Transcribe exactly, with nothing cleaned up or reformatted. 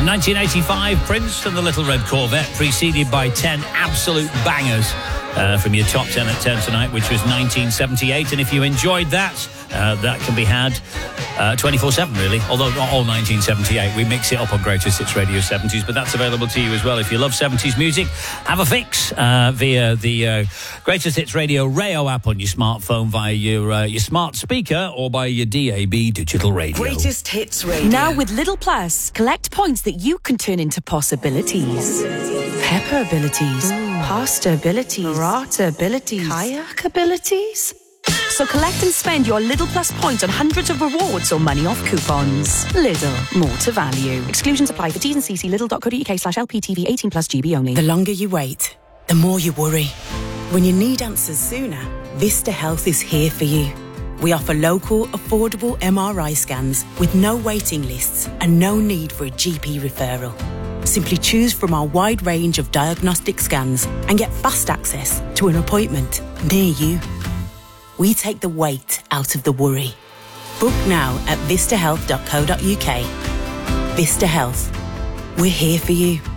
nineteen eighty-five, Prince and the Little Red Corvette, preceded by ten absolute bangers uh, from your top ten at ten tonight, which was nineteen seventy-eight. And if you enjoyed that, uh, that can be had uh, twenty-four seven, really. Although not all nineteen seventy-eight. We mix it up on Greatest Hits Radio seventies, but that's available to you as well. If you love seventies music, have a fix uh, via the uh, Greatest Hits Radio Rayo app on your smartphone, via your, uh, your smart speaker, or by your D A B digital radio. Greatest Hits Radio. Now with Lidl Plus, collect points that you can turn into possibilities. Pepper abilities, pasta abilities, burrata abilities, kayak abilities. So collect and spend your Lidl Plus points on hundreds of rewards or money off coupons. Lidl, more to value. Exclusions apply for T's and C's. Lidl.co.uk slash LPTV eighteen plus G B only. The longer you wait, the more you worry. When you need answers sooner, Vista Health is here for you. We offer local, affordable M R I scans with no waiting lists and no need for a G P referral. Simply choose from our wide range of diagnostic scans and get fast access to an appointment near you. We take the weight out of the worry. Book now at vista health dot co dot uk. Vista Health. We're here for you.